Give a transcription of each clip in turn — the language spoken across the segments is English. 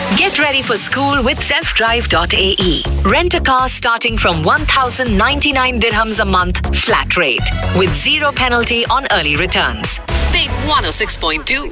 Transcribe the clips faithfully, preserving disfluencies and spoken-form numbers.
Get ready for school with self drive dot a e. Rent a car starting from one thousand ninety-nine dirhams a month flat rate with zero penalty on early returns. Big one oh six point two.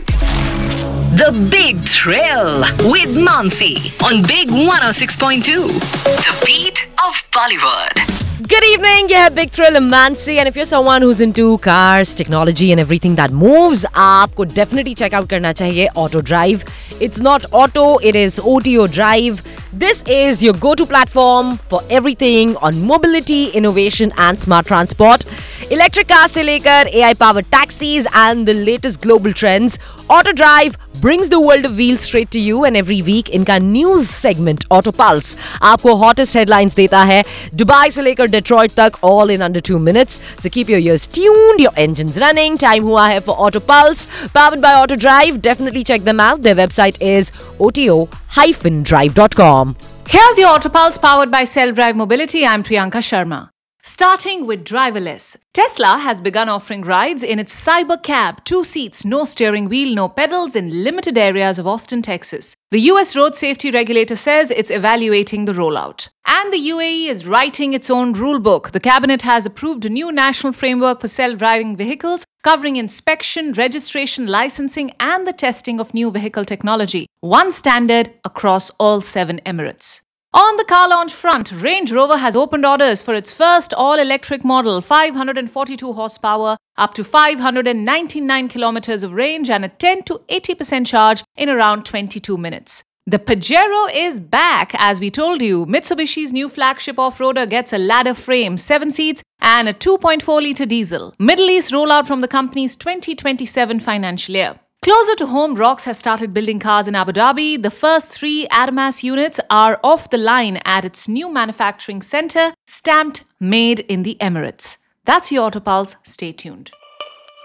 The Big Thrill with Mansi on Big one oh six point two. The beat of Bollywood. Good evening, ये है Big Thrill Mansi, and if you're someone who's into cars, technology and everything that moves, आपको definitely check out करना चाहिए Auto Drive. It's not auto, it is O T O Drive. This is your go-to platform for everything on mobility, innovation and smart transport. Electric cars से लेकर A I-powered taxis and the latest global trends. Auto Drive brings the world of wheels straight to you, and every week इनका news segment Auto Pulse आपको hottest headlines देता है Dubai से लेकर Detroit तक, all in under two minutes. So keep your ears tuned, your engines running. Time हुआ है for Auto Pulse, powered by Auto Drive. Definitely check them out. Their website is O T O drive dot com. Here's your Auto Pulse powered by Self Drive Mobility. I'm Priyanka Sharma. Starting with driverless, Tesla has begun offering rides in its Cybercab, two seats, no steering wheel, no pedals in limited areas of Austin, Texas. The U S road safety regulator says it's evaluating the rollout. And the U A E is writing its own rulebook. The cabinet has approved a new national framework for self-driving vehicles covering inspection, registration, licensing and the testing of new vehicle technology. One standard across all seven Emirates. On the car launch front, Range Rover has opened orders for its first all-electric model, five hundred forty-two horsepower, up to five hundred ninety-nine kilometers of range and a ten to eighty percent charge in around twenty-two minutes. The Pajero is back, as we told you. Mitsubishi's new flagship off-roader gets a ladder frame, seven seats and a two point four litre diesel. Middle East rollout from the company's twenty twenty-seven financial year. Closer to home, Rox has started building cars in Abu Dhabi. The first three Adamas units are off the line at its new manufacturing center, stamped Made in the Emirates. That's your Auto Pulse. Stay tuned.